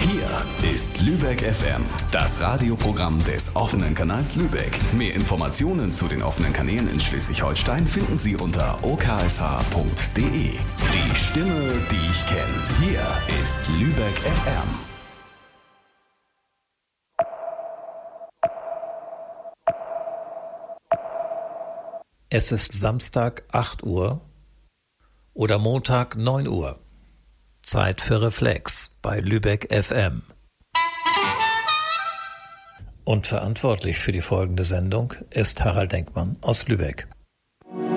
Hier ist Lübeck FM, das Radioprogramm des offenen Kanals Lübeck. Mehr Informationen zu den offenen Kanälen in Schleswig-Holstein finden Sie unter oksh.de. Die Stimme, die ich kenne. Hier ist Lübeck FM. Es ist Samstag 8 Uhr oder Montag 9 Uhr. Zeit für Reflex bei Lübeck FM. Und verantwortlich für die folgende Sendung ist Harald Denkmann aus Lübeck.